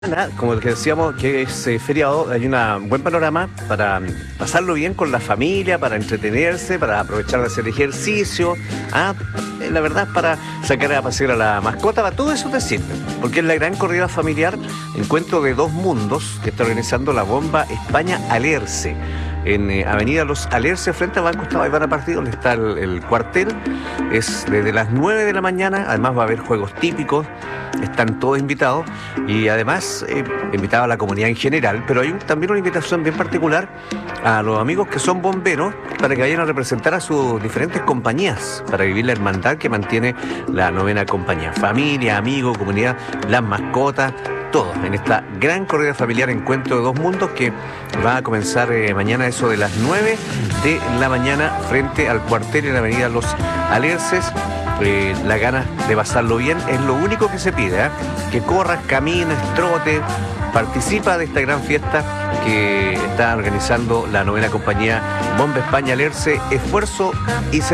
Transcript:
Como que decíamos que es feriado, hay un buen panorama para pasarlo bien con la familia, para entretenerse, para aprovechar de hacer ejercicio, la verdad para sacar a pasear a la mascota, para todo eso te sirve, porque es la gran corrida familiar, encuentro de dos mundos que está organizando la Bomba España Alerce, en Avenida Los Alerce, frente al Banco Estado de Ivana Partido, donde está el cuartel. Es desde las 9 de la mañana, además va a haber juegos típicos, están todos invitados y además invitado a la comunidad en general, pero hay también una invitación bien particular a los amigos que son bomberos para que vayan a representar a sus diferentes compañías, para vivir la hermandad que mantiene la novena compañía. Familia, amigos, comunidad, las mascotas, todo en esta gran corrida familiar Encuentro de Dos Mundos que va a comenzar mañana eso de las 9 de la mañana frente al cuartel en la Avenida Los Alerces. La ganas de pasarlo bien es lo único que se pide, que corras, camines, trotes, participa de esta gran fiesta que está organizando la novena compañía Bomba España Alerce, esfuerzo y